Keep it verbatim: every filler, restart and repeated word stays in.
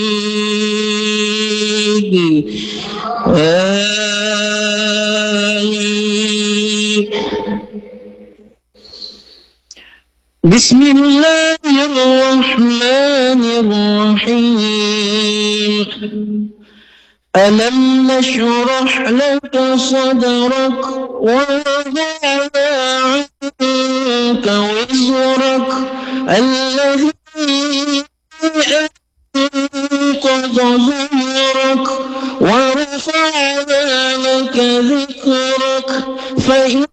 بسم الله الرحمن الرحيم. ألم نشرح لك صدرك ووضعنا عنك وزرك الذي أنقض ظهرك ورفعنا لك ذكرك فإن